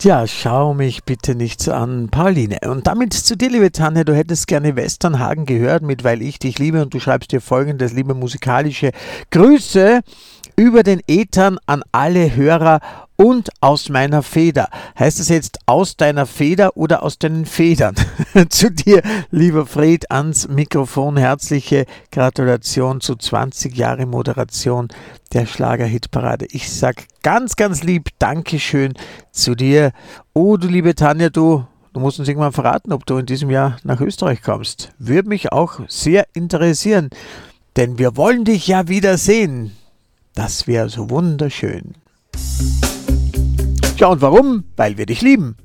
Ja, schau mich bitte nicht so an, Pauline. Und damit zu dir, liebe Tanja, du hättest gerne Westernhagen gehört mit Weil ich dich liebe und du schreibst dir folgendes, liebe musikalische Grüße über den Äthern an alle Hörer und aus meiner Feder. Heißt es jetzt aus deiner Feder oder aus deinen Federn? Zu dir, lieber Fred, ans Mikrofon. Herzliche Gratulation zu 20 Jahre Moderation der Schlager-Hitparade. Ich sag ganz, ganz lieb Dankeschön zu dir. Oh, du liebe Tanja, du musst uns irgendwann verraten, ob du in diesem Jahr nach Österreich kommst. Würde mich auch sehr interessieren, denn wir wollen dich ja wieder sehen. Das wäre so wunderschön. Ja, und warum? Weil wir dich lieben.